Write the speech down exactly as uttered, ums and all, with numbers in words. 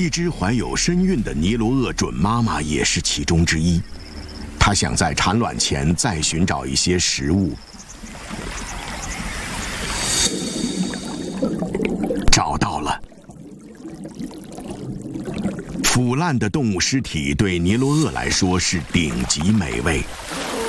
一只怀有身孕的尼罗鳄准妈妈也是其中之一。她想在产卵前再寻找一些食物。找到了。腐烂的动物尸体对尼罗鳄来说是顶级美味。